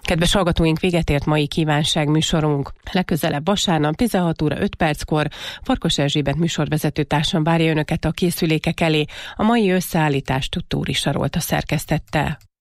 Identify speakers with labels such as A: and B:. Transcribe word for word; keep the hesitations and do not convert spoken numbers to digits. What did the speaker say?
A: Kedves hallgatóink, véget ért mai kívánság műsorunk. Legközelebb vasárnap tizenhat óra öt perckor Farkas Erzsébet műsorvezetőtársam várja önöket a készülékek elé. A mai összeállítást Tóri Sarolta szerkesztette.